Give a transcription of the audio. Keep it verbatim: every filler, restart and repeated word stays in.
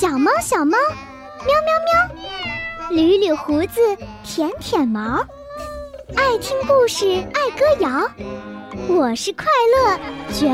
小猫小猫，喵喵喵，捋捋胡子，舔舔毛，爱听故事，爱歌谣，我是快乐绝